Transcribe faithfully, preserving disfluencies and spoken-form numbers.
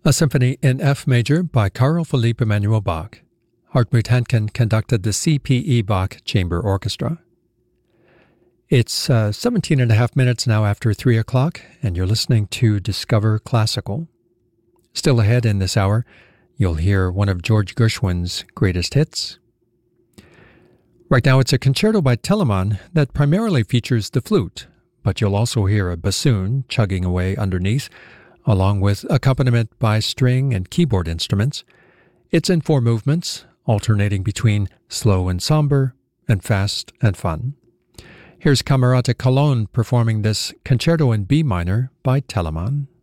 A symphony in F major by Carl Philipp Emanuel Bach. Hartmut Henken conducted the C P E Bach Chamber Orchestra. It's uh, seventeen and a half minutes now after three o'clock, and you're listening to Discover Classical. Still ahead in this hour, you'll hear one of George Gershwin's greatest hits. Right now, it's a concerto by Telemann that primarily features the flute, but you'll also hear a bassoon chugging away underneath, along with accompaniment by string and keyboard instruments. It's in four movements, alternating between slow and somber, and fast and fun. Here's Camerata Cologne performing this concerto in B minor by Telemann.